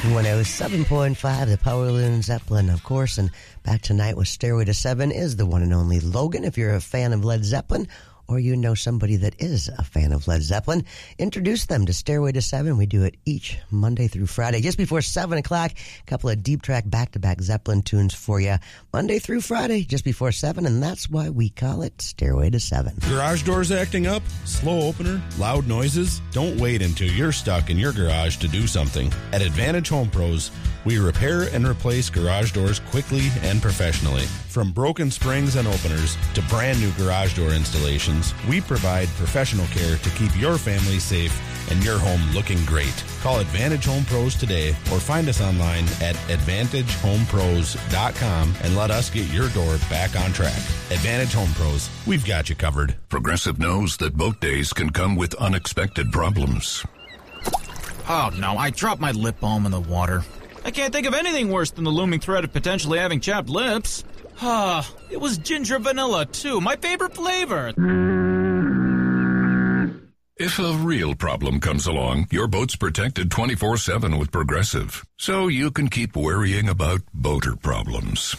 107.5, the Power Loon Zeppelin, of course. And back tonight with Stairway to Seven is the one and only Logan. If you're a fan of Led Zeppelin, or you know somebody that is a fan of Led Zeppelin, introduce them to Stairway to Seven. We do it each Monday through Friday. Just before 7 o'clock, a couple of deep track back-to-back Zeppelin tunes for you. Monday through Friday, just before 7, and that's why we call it Stairway to 7. Garage doors acting up? Slow opener? Loud noises? Don't wait until you're stuck in your garage to do something. At Advantage Home Pros, we repair and replace garage doors quickly and professionally. From broken springs and openers to brand new garage door installations, we provide professional care to keep your family safe and your home looking great. Call Advantage Home Pros today or find us online at AdvantageHomePros.com and let us get your door back on track. Advantage Home Pros, we've got you covered. Progressive knows that boat days can come with unexpected problems. Oh no, I dropped my lip balm in the water. I can't think of anything worse than the looming threat of potentially having chapped lips. It was ginger vanilla, too. My favorite flavor. If a real problem comes along, your boat's protected 24/7 with Progressive, so you can keep worrying about boater problems.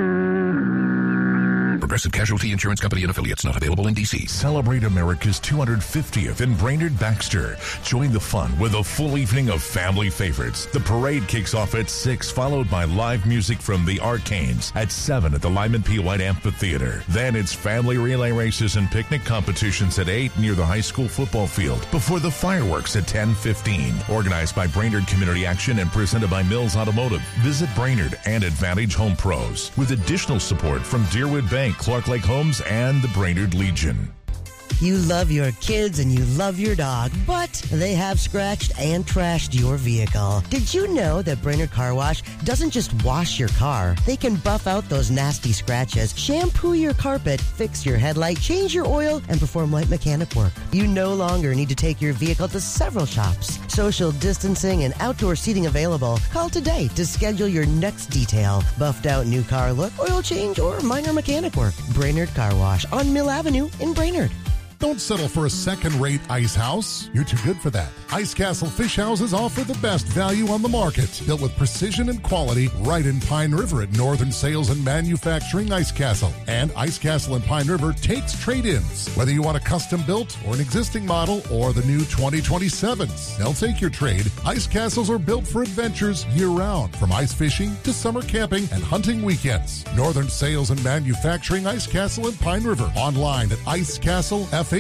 Progressive Casualty Insurance Company and affiliates, not available in D.C. Celebrate America's 250th in Brainerd Baxter. Join the fun with a full evening of family favorites. The parade kicks off at 6, followed by live music from the Arcanes at 7 at the Lyman P. White Amphitheater. Then it's family relay races and picnic competitions at 8 near the high school football field before the fireworks at 10:15. Organized by Brainerd Community Action and presented by Mills Automotive. Visit Brainerd and Advantage Home Pros with additional support from Deerwood Bank, Clark Lake Homes, and the Brainerd Legion. You love your kids and you love your dog, but they have scratched and trashed your vehicle. Did you know that Brainerd Car Wash doesn't just wash your car? They can buff out those nasty scratches, shampoo your carpet, fix your headlight, change your oil, and perform light mechanic work. You no longer need to take your vehicle to several shops. Social distancing and outdoor seating available. Call today to schedule your next detail. Buffed out new car look, oil change, or minor mechanic work. Brainerd Car Wash on Mill Avenue in Brainerd. Don't settle for a second-rate ice house. You're too good for that. Ice Castle Fish Houses offer the best value on the market. Built with precision and quality right in Pine River at Northern Sales and Manufacturing Ice Castle. And Ice Castle in Pine River takes trade-ins. Whether you want a custom-built or an existing model or the new 2027s, they'll take your trade. Ice Castles are built for adventures year-round, from ice fishing to summer camping and hunting weekends. Northern Sales and Manufacturing Ice Castle in Pine River. Online at icecastlefh.com.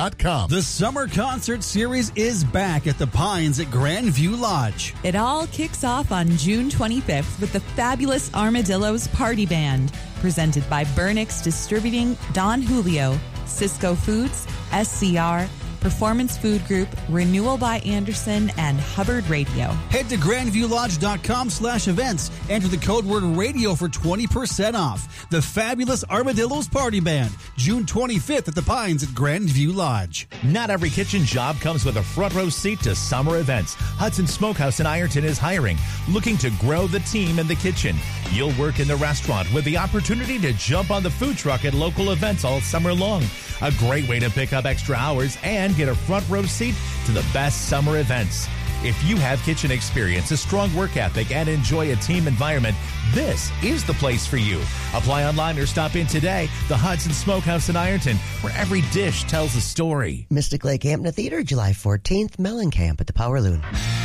The summer concert series is back at the Pines at Grandview Lodge. It all kicks off on June 25th with the fabulous Armadillos Party Band, presented by Burnix Distributing, Don Julio, Cisco Foods, SCR, Performance Food Group, Renewal by Anderson, and Hubbard Radio. Head to grandviewlodge.com/events. Enter the code word radio for 20% off. The fabulous Armadillos Party Band, June 25th at the Pines at Grandview Lodge. Not every kitchen job comes with a front row seat to summer events. Hudson Smokehouse in Ironton is hiring, looking to grow the team in the kitchen. You'll work in the restaurant with the opportunity to jump on the food truck at local events all summer long. A great way to pick up extra hours and get a front row seat to the best summer events. If you have kitchen experience, a strong work ethic, and enjoy a team environment, this is the place for you. Apply online or stop in today. The Hudson Smokehouse in Ironton, where every dish tells a story. Mystic Lake Amphitheater, July 14th, Mellencamp at the Power Loon.